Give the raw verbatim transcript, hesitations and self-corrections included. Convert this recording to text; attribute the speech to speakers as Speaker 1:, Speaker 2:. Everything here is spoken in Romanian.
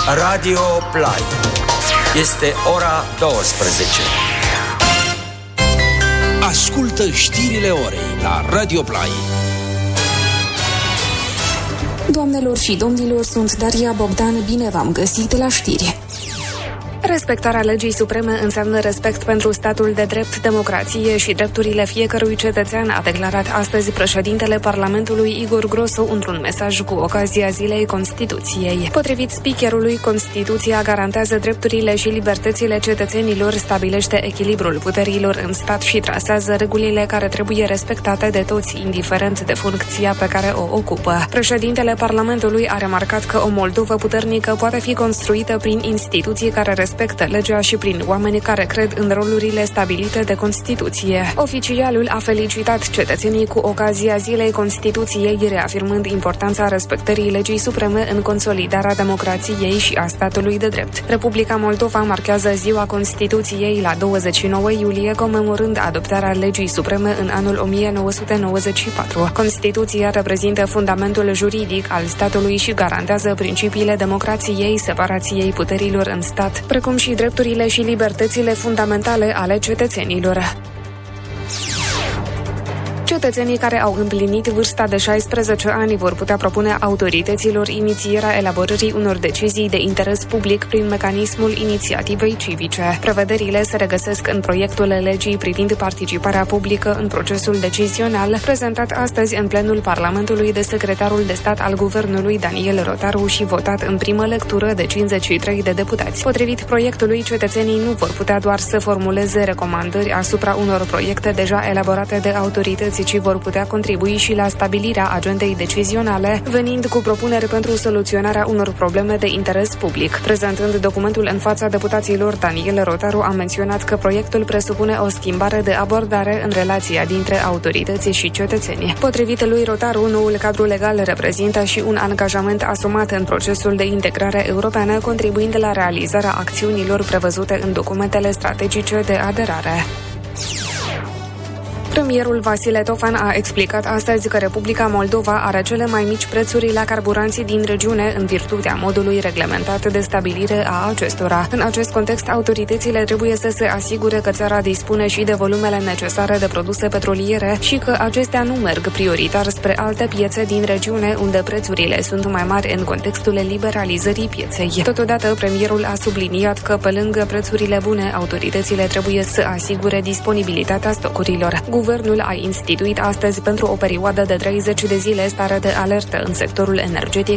Speaker 1: Radio Play. Este ora douăsprezece.
Speaker 2: Ascultă știrile orei la Radio Play.
Speaker 3: Doamnelor și domnilor, sunt Daria Bogdan, bine v-am găsit la știri. Respectarea legii supreme înseamnă respect pentru statul de drept, democrație și drepturile fiecărui cetățean, a declarat astăzi președintele Parlamentului Igor Grosu într-un mesaj cu ocazia Zilei Constituției. Potrivit speakerului, Constituția garantează drepturile și libertățile cetățenilor, stabilește echilibrul puterilor în stat și trasează regulile care trebuie respectate de toți, indiferent de funcția pe care o ocupă. Președintele Parlamentului a remarcat că o Moldovă puternică poate fi construită prin instituții care respectă legea și prin oameni care cred în rolurile stabilite de Constituție. Oficialul a felicitat cetățenii cu ocazia Zilei Constituției, reafirmând importanța respectării legii supreme în consolidarea democrației și a statului de drept. Republica Moldova marchează Ziua Constituției la douăzeci și nouă iulie, comemorând adoptarea legii supreme în anul o mie nouă sute nouăzeci și patru. Constituția reprezintă fundamentul juridic al statului și garantează principiile democrației, separației puterilor în stat, precum și drepturile și libertățile fundamentale ale cetățenilor. Cetățenii care au împlinit vârsta de șaisprezece ani vor putea propune autorităților inițierea elaborării unor decizii de interes public prin mecanismul inițiativei civice. Prevederile se regăsesc în proiectul legii privind participarea publică în procesul decizional, prezentat astăzi în plenul Parlamentului de secretarul de stat al Guvernului Daniel Rotaru și votat în primă lectură de cincizeci și trei de deputați. Potrivit proiectului, cetățenii nu vor putea doar să formuleze recomandări asupra unor proiecte deja elaborate de autorități, ci vor putea contribui și la stabilirea agendei decizionale, venind cu propuneri pentru soluționarea unor probleme de interes public. Prezentând documentul în fața deputaților, Daniel Rotaru a menționat că proiectul presupune o schimbare de abordare în relația dintre autorități și cetățeni. Potrivit lui Rotaru, noul cadru legal reprezintă și un angajament asumat în procesul de integrare europeană, contribuind la realizarea acțiunilor prevăzute în documentele strategice de aderare. Premierul Vasile Tofan a explicat astăzi că Republica Moldova are cele mai mici prețuri la carburanții din regiune în virtutea modului reglementat de stabilire a acestora. În acest context, autoritățile trebuie să se asigure că țara dispune și de volumele necesare de produse petroliere și că acestea nu merg prioritar spre alte piețe din regiune unde prețurile sunt mai mari în contextul liberalizării pieței. Totodată, premierul a subliniat că pe lângă prețurile bune, autoritățile trebuie să asigure disponibilitatea stocurilor. Guvernul a instituit astăzi pentru o perioadă de treizeci de zile stare de alertă în sectorul energetic